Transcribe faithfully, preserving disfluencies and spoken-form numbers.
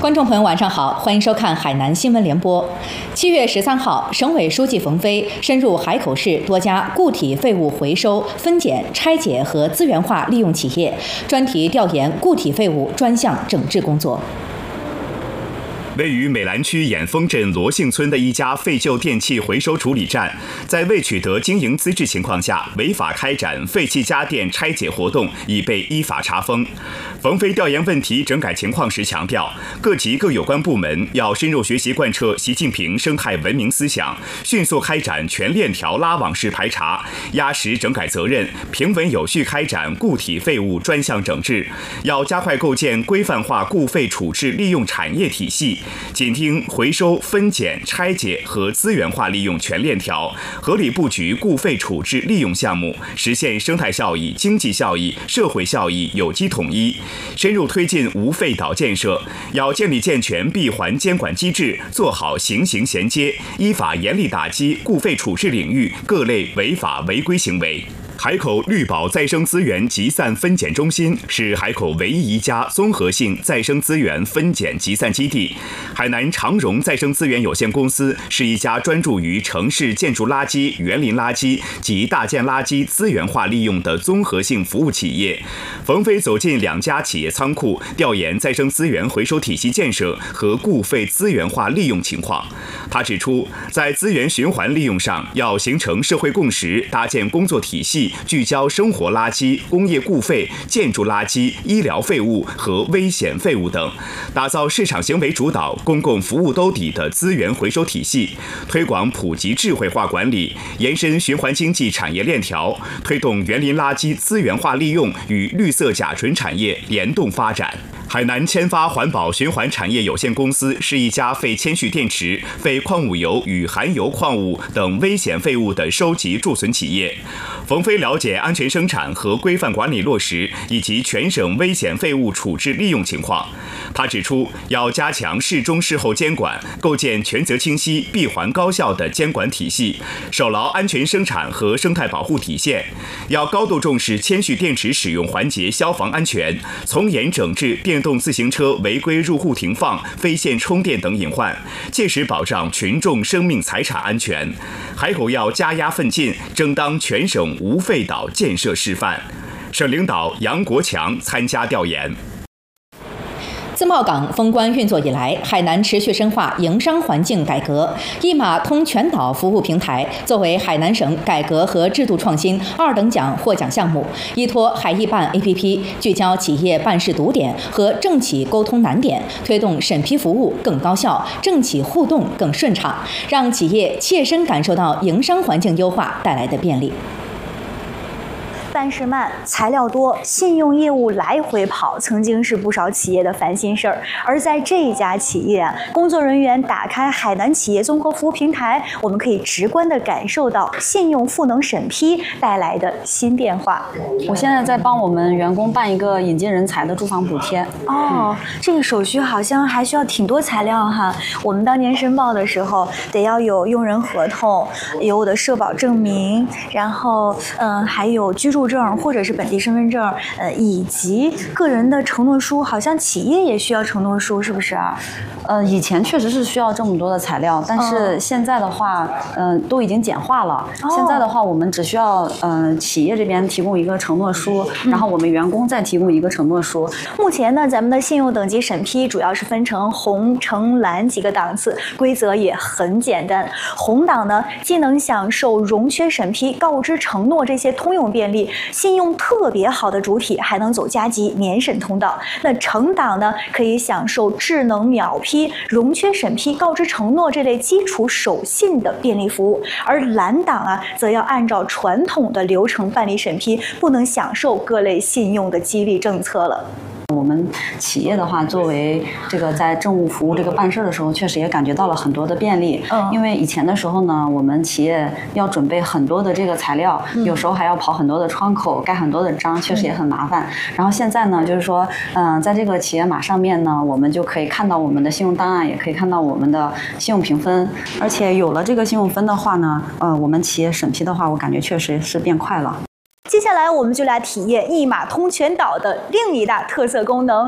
观众朋友，晚上好，欢迎收看海南新闻联播。七月十三号，省委书记冯飞深入海口市多家固体废物回收、分拣、拆解和资源化利用企业，专题调研固体废物专项整治工作。 位于美兰区眼峰镇罗姓村的一家废旧电器回收处理站，在未取得经营资质情况下，违法开展废弃家电拆解活动，已被依法查封。冯飞调研问题整改情况时强调，各级各有关部门要深入学习贯彻习近平生态文明思想，迅速开展全链条拉网式排查，压实整改责任，平稳有序开展固体废物专项整治。要加快构建规范化固废处置利用产业体系，紧盯回收、分拣、拆解和资源化利用全链条，合理布局固废处置利用项目，实现生态效益、经济效益、社会效益有机统一。深入推进无废岛建设，要建立健全闭环监管机制，做好形形衔接，依法严厉打击固废处置领域各类违法违规行为。海口绿宝再生资源集散分拣中心是海口唯一一家综合性再生资源分拣集散基地。海南长荣再生资源有限公司是一家专注于城市建筑垃圾、园林垃圾及大件垃圾资源化利用的综合性服务企业。冯飞走进两家企业仓库，调研再生资源回收体系建设和固废资源化利用情况。他指出，在资源循环利用上，要形成社会共识，搭建工作体系，聚焦生活垃圾、工业固废、建筑垃圾、医疗废物和危险废物等，打造市场行为主导、公共服务兜底的资源回收体系，推广普及智慧化管理，延伸循环经济产业链条，推动园林垃圾资源化利用与绿色甲醇产业联动发展。海南千发环保循环产业有限公司是一家废铅蓄电池、废矿物油与含油矿物等危险废物的收集贮存企业。冯飞了解安全生产和规范管理落实以及全省危险废物处置利用情况。他指出，要加强事中事后监管，构建权责清晰、闭环高效的监管体系，守牢安全生产和生态保护底线。要高度重视铅蓄电池使用环节消防安全，从严整治电动自行车违规入户停放、非线充电等隐患，切实保障群众生命财产安全。海口要加压奋进，争当全省无废岛建设示范。省领导杨国强参加调研。 自贸港封关运作以来，海南持续深化营商环境改革。一码通全岛服务平台作为海南省改革和制度创新二等奖获奖项目，依托海易办 A P P， 聚焦企业办事堵点和政企沟通难点，推动审批服务更高效，政企互动更顺畅，让企业切身感受到营商环境优化带来的便利。 办事慢、材料多、信用业务来回跑，曾经是不少企业的烦心事儿。而在这一家企业，工作人员打开海南企业综合服务平台，我们可以直观地感受到信用赋能审批带来的新变化。 我现在在帮我们员工办一个引进人才的住房补贴。 哦，嗯、这个手续好像还需要挺多材料哈。我们当年申报的时候，得要有用人合同，有我的社保证明，然后嗯，还有居住证或者是本地身份证，呃，以及个人的承诺书，好像企业也需要承诺书，是不是啊？ 呃，以前确实是需要这么多的材料，但是现在的话，嗯、呃，都已经简化了。哦、现在的话，我们只需要呃企业这边提供一个承诺书，嗯、然后我们员工再提供一个承诺书。 目前呢，咱们的信用等级审批主要是分成红、橙、蓝几个档次，规则也很简单。红档呢，既能享受融缺审批、告知承诺这些通用便利。信用特别好的主体还能走加急免审通道。那橙档呢，可以享受智能秒批、融缺审批、告知承诺这类基础守信的便利服务。而蓝档啊，则要按照传统的流程办理审批，不能享受各类信用的激励政策了。 我们企业的话，作为这个在政务服务这个办事的时候，确实也感觉到了很多的便利。嗯，因为以前的时候呢，我们企业要准备很多的这个材料，嗯、有时候还要跑很多的窗口，盖很多的章，确实也很麻烦。嗯、然后现在呢，就是说，嗯、呃，在这个企业码上面呢，我们就可以看到我们的信用档案，也可以看到我们的信用评分。而且有了这个信用分的话呢，呃，我们企业审批的话，我感觉确实是变快了。 接下来我们就来体验一码通全岛的另一大特色功能